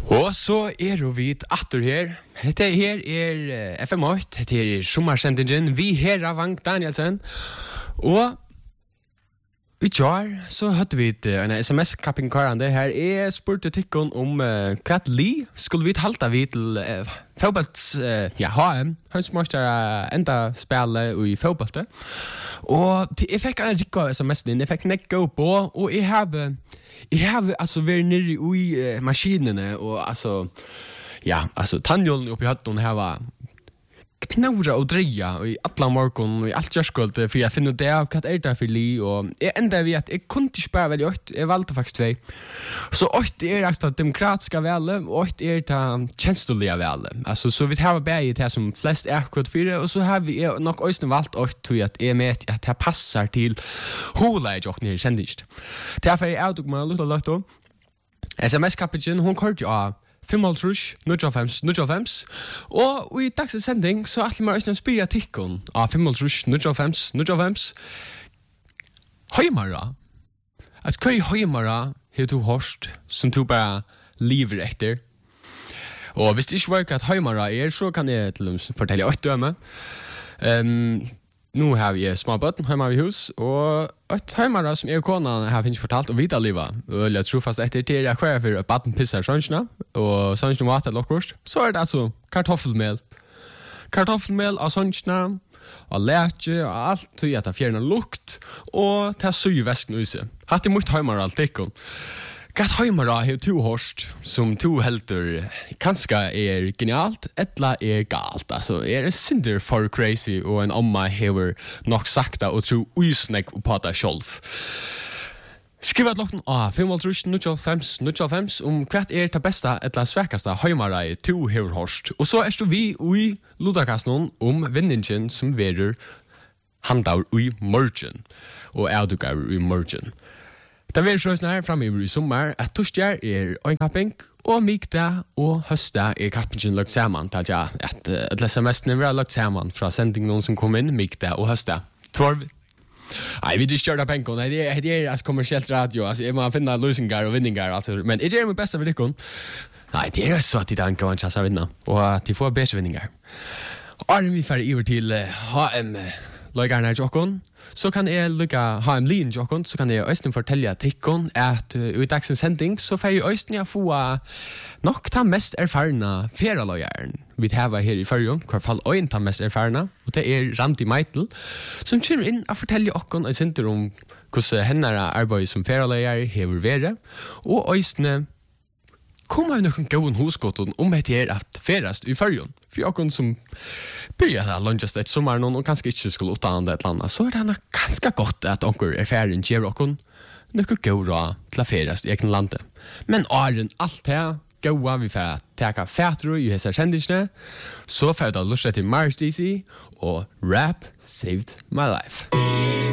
Og så vi atter her. Dette her FM8, dette her sommersendingen. Vi her av Vank Danielsen. Og i jar så hadde vi en SMS-kapping karande her. Jeg spurte tikkun om hva skulle vi halta vi til fotballs HM. Han smakte enda spille i fotballet. Og jeg fikk en rikka SMS-en inn. Jeg fikk nekka opp på, og jeg har altså vært nere i maskinene, og altså tannhjulene oppi hatten her var knurra og dreia i alla morgon og i alt kjørskålt for jeg finner det av hva det for li, og jeg enda ved at jeg kunne ikke bare velge 8, jeg valgte faktisk 2. Så 8 altså demokratiska vele, og 8 det kjenslulige vele. Altså, så vi har begge til som flest akkurat 4, og så har vi nok også valgt 8 til at jeg med at det passer til hola i jokken her sendingst. Derfor jeg avdog meg litt og lagt om. SMS-kappingen, hun kort jo av 5-0-5, og i dagens sending så atler man også en spyrir tikkun av 5-0-5. Høymara. Altså, hva høymara har du hørt som du bare lever etter? Og hvis det ikke var hva høymara så kan jeg til dem fortelle 8 døme. Nu har vi små bøtten hjemme i hus, og et heimere som konan har finnes fortalt og videre livet. Og jeg tror fast etter til jeg kvar for baden pisser sønsjene, og sønsjene vater lokkost, så det altså kartoffelmel. Kartoffelmel av sønsjene, og leke, og alt til at det fjerner lukt, og til å suge væsken ut seg. Hatt imot heimere alt ikke. Hva heimere har du hørt som du helter kanskje genialt, etla galt. Altså, synder for crazy, og en omma hever nok sakta og tro uisnek på det selv. Skriv at lokken av 5-0-5 om hva det beste etla svekkaste heimere du hever hørt. Og så du vi i Ludakasten om vinningen som verer handler i morgen, og avdukker i morgen. Det vil så snart fremme i sommer at torsdag øynkapping, og mykda og høsta kappingen lagt sammen. Det at SMS-ene var lagt sammen fra sendingen noen som kom inn, mykda og høsta. Torv. Nei, vi ikke kjører penken. Det kommersielt radio. Altså, jeg må finne løsninger og vinninger. Altså. Men jeg gjør mitt beste ved lykken. Nei, det så at de ikke har en chans å vinne, og at de får bedre vinninger. Og vi får over til HM. Løygerne i jokken, så kan jeg ha en lin i jokken, så kan jeg øysten fortelle tikkun at i dagsens sending så får jeg øysten jeg få nok ta mest erfarne feraløyeren vi har her i Førjøen, hver fall øyne ta mest erfarne, og det Randi Meitel, som kommer inn og forteller okken og sinter om hvordan henne arbeider som feraløyer hever være, og øysten kommer vi noen gode hoskotten om det at ferast i Førjøen, for okken som börjar att luncha ett sommar någon och kanske inte skulle utan det ett annat så det ganska gott att onkel färden ger och något goda till feras i egen landet. Men åren allt här goa vi för ta färtro i hela sändningen så för att lusta till Mars DC och Rap Saved My Life.